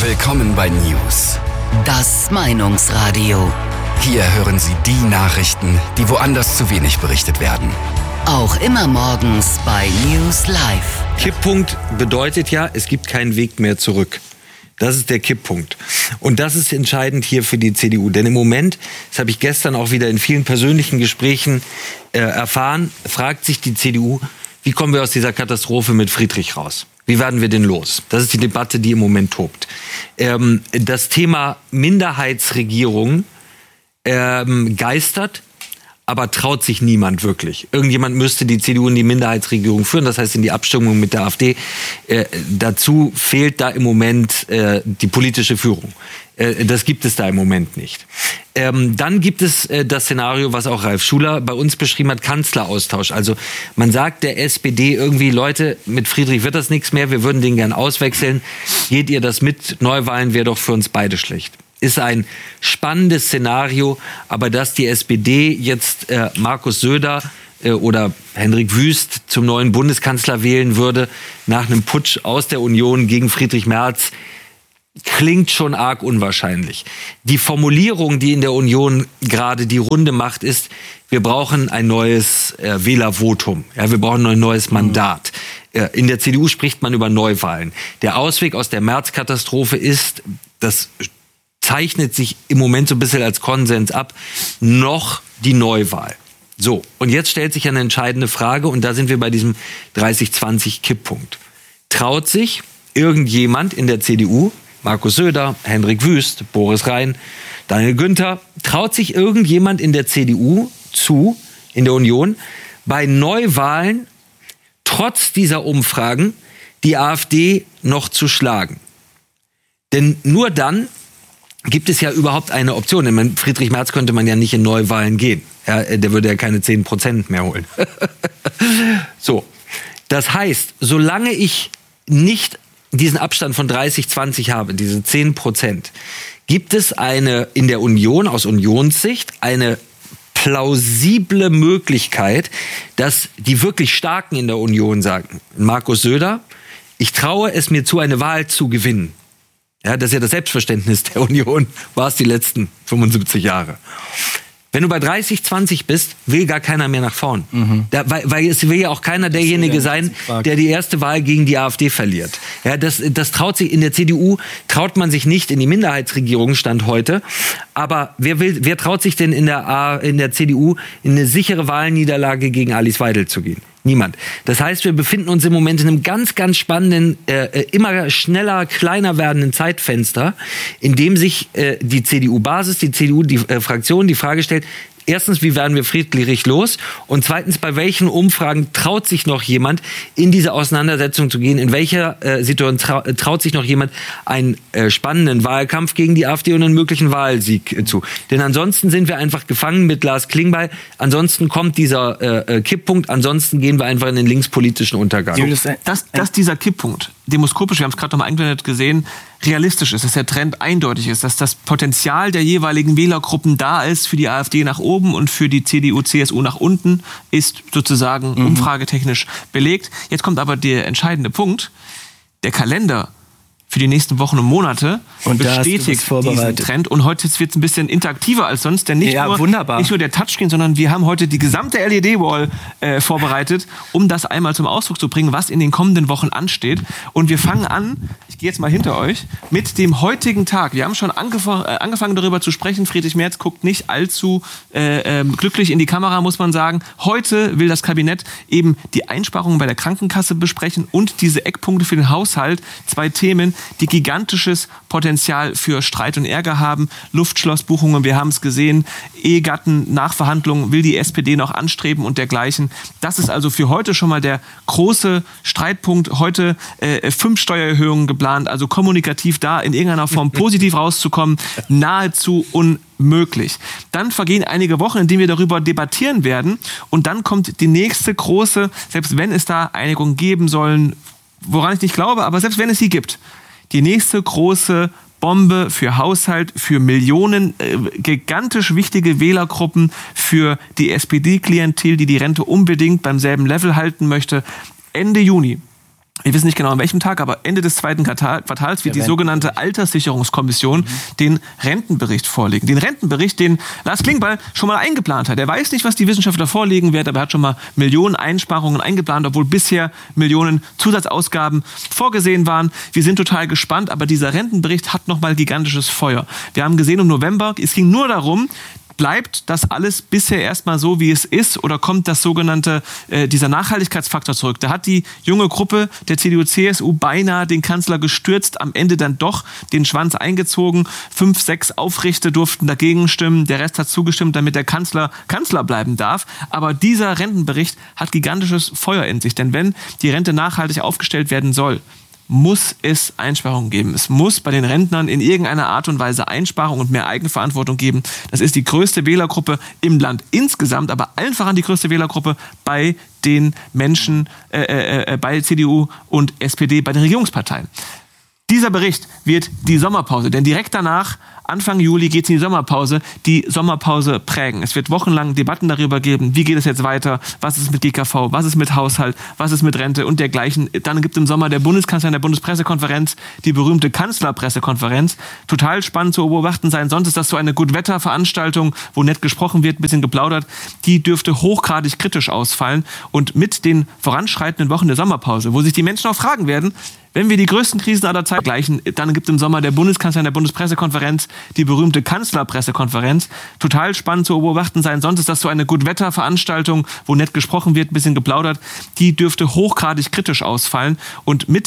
Willkommen bei News. Das Meinungsradio. Hier hören Sie die Nachrichten, die woanders zu wenig berichtet werden. Auch immer morgens bei News Live. Kipppunkt bedeutet ja, es gibt keinen Weg mehr zurück. Das ist der Kipppunkt. Und das ist entscheidend hier für die CDU. Denn im Moment, das habe ich gestern auch wieder in vielen persönlichen Gesprächen erfahren, fragt sich die CDU, wie kommen wir aus dieser Katastrophe mit Friedrich raus? Wie werden wir denn los? Das ist die Debatte, die im Moment tobt. Das Thema Minderheitsregierung geistert, aber traut sich niemand wirklich. Irgendjemand müsste die CDU in die Minderheitsregierung führen, das heißt in die Abstimmung mit der AfD. Dazu fehlt da im Moment die politische Führung. Das gibt es da im Moment nicht. Dann gibt es das Szenario, was auch Ralf Schuler bei uns beschrieben hat, Kanzleraustausch. Also man sagt der SPD irgendwie, Leute, mit Friedrich wird das nichts mehr, wir würden den gern auswechseln. Geht ihr das mit? Neuwahlen wäre doch für uns beide schlecht. Ist ein spannendes Szenario, aber dass die SPD jetzt Markus Söder oder Hendrik Wüst zum neuen Bundeskanzler wählen würde, nach einem Putsch aus der Union gegen Friedrich Merz, klingt schon arg unwahrscheinlich. Die Formulierung, die in der Union gerade die Runde macht, ist, wir brauchen ein neues Wählervotum. Ja, wir brauchen ein neues Mandat. In der CDU spricht man über Neuwahlen. Der Ausweg aus der Merz-Katastrophe ist, das zeichnet sich im Moment so ein bisschen als Konsens ab, noch die Neuwahl. So, und jetzt stellt sich eine entscheidende Frage und da sind wir bei diesem 30-20-Kipppunkt. Traut sich irgendjemand in der CDU, Markus Söder, Hendrik Wüst, Boris Rhein, Daniel Günther, traut sich irgendjemand in der CDU zu, in der Union, bei Neuwahlen trotz dieser Umfragen die AfD noch zu schlagen? Denn nur dann gibt es ja überhaupt eine Option. Denn Friedrich Merz könnte man ja nicht in Neuwahlen gehen. Ja, der würde ja keine 10% mehr holen. So, das heißt, solange ich nicht diesen Abstand von 30-20 habe, diese 10%, gibt es eine in der Union, aus Unionssicht, eine plausible Möglichkeit, dass die wirklich Starken in der Union sagen, Markus Söder, ich traue es mir zu, eine Wahl zu gewinnen. Ja, das ist ja das Selbstverständnis der Union, war es die letzten 75 Jahre. Wenn du bei 30-20 bist, will gar keiner mehr nach vorn. Weil es will ja auch keiner derjenige sein, der die erste Wahl gegen die AfD verliert. Ja, das traut sich in der CDU, traut man sich nicht in die Minderheitsregierung, Stand heute. Aber wer traut sich denn in der CDU in eine sichere Wahlniederlage gegen Alice Weidel zu gehen? Niemand. Das heißt, wir befinden uns im Moment in einem ganz, ganz spannenden, immer schneller, kleiner werdenden Zeitfenster, in dem sich die CDU-Basis, die CDU, die Fraktion die Frage stellt, erstens, wie werden wir friedlich los? Und zweitens, bei welchen Umfragen traut sich noch jemand, in diese Auseinandersetzung zu gehen? In welcher Situation traut sich noch jemand einen spannenden Wahlkampf gegen die AfD und einen möglichen Wahlsieg zu? Denn ansonsten sind wir einfach gefangen mit Lars Klingbeil. Ansonsten kommt dieser Kipppunkt. Ansonsten gehen wir einfach in den linkspolitischen Untergang. Dass dieser Kipppunkt demoskopisch, wir haben es gerade nochmal eingeblendet gesehen, realistisch ist, dass der Trend eindeutig ist, dass das Potenzial der jeweiligen Wählergruppen da ist, für die AfD nach oben und für die CDU, CSU nach unten, ist sozusagen umfragetechnisch belegt. Jetzt kommt aber der entscheidende Punkt, der Kalender für die nächsten Wochen und Monate und bestätigt diesen Trend. Und heute wird es ein bisschen interaktiver als sonst, denn nicht nur der Touchscreen, sondern wir haben heute die gesamte LED-Wall vorbereitet, um das einmal zum Ausdruck zu bringen, was in den kommenden Wochen ansteht. Und wir fangen an, ich gehe jetzt mal hinter euch, mit dem heutigen Tag. Wir haben schon angefangen darüber zu sprechen. Friedrich Merz guckt nicht allzu glücklich in die Kamera, muss man sagen. Heute will das Kabinett eben die Einsparungen bei der Krankenkasse besprechen und diese Eckpunkte für den Haushalt. 2 Themen, die gigantisches Potenzial für Streit und Ärger haben. Luftschlossbuchungen, wir haben es gesehen. Ehegatten-Nachverhandlungen will die SPD noch anstreben und dergleichen. Das ist also für heute schon mal der große Streitpunkt. Heute 5 Steuererhöhungen geplant, also kommunikativ da in irgendeiner Form positiv rauszukommen, nahezu unmöglich. Dann vergehen einige Wochen, in denen wir darüber debattieren werden und dann kommt die nächste große, selbst wenn es da Einigungen geben sollen, woran ich nicht glaube, aber selbst wenn es sie gibt, die nächste große Bombe für Haushalt, für Millionen gigantisch wichtige Wählergruppen, für die SPD-Klientel, die die Rente unbedingt beim selben Level halten möchte. Ende Juni wir wissen nicht genau an welchem Tag, aber Ende des zweiten Quartals wird die sogenannte Alterssicherungskommission den Rentenbericht vorlegen. Den Rentenbericht, den Lars Klingbeil schon mal eingeplant hat. Er weiß nicht, was die Wissenschaftler vorlegen werden, aber er hat schon mal Millionen Einsparungen eingeplant, obwohl bisher Millionen Zusatzausgaben vorgesehen waren. Wir sind total gespannt, aber dieser Rentenbericht hat nochmal gigantisches Feuer. Wir haben gesehen im November, es ging nur darum, bleibt das alles bisher erstmal so, wie es ist, oder kommt das sogenannte, dieser Nachhaltigkeitsfaktor zurück? Da hat die junge Gruppe der CDU-CSU beinahe den Kanzler gestürzt, am Ende dann doch den Schwanz eingezogen. 5, 6 Aufrichte durften dagegen stimmen, der Rest hat zugestimmt, damit der Kanzler bleiben darf. Aber dieser Rentenbericht hat gigantisches Feuer in sich, denn wenn die Rente nachhaltig aufgestellt werden soll, muss es Einsparungen geben. Es muss bei den Rentnern in irgendeiner Art und Weise Einsparungen und mehr Eigenverantwortung geben. Das ist die größte Wählergruppe im Land insgesamt, aber allen voran die größte Wählergruppe bei den Menschen, bei CDU und SPD, bei den Regierungsparteien. Dieser Bericht wird die Sommerpause, denn direkt danach, Anfang Juli, geht es in die Sommerpause prägen. Es wird wochenlang Debatten darüber geben, wie geht es jetzt weiter, was ist mit GKV, was ist mit Haushalt, was ist mit Rente und dergleichen. Dann gibt im Sommer der Bundeskanzler in der Bundespressekonferenz die berühmte Kanzlerpressekonferenz. Total spannend zu beobachten sein. Sonst ist das so eine Gutwetterveranstaltung, wo nett gesprochen wird, ein bisschen geplaudert. Die dürfte hochgradig kritisch ausfallen. Und mit den voranschreitenden Wochen der Sommerpause, wo sich die Menschen auch fragen werden, wenn wir die größten Krisen aller Zeit gleichen, dann gibt im Sommer der Bundeskanzler in der Bundespressekonferenz die berühmte Kanzlerpressekonferenz. Total spannend zu beobachten sein. Sonst ist das so eine Gutwetterveranstaltung, wo nett gesprochen wird, ein bisschen geplaudert. Die dürfte hochgradig kritisch ausfallen. Und mit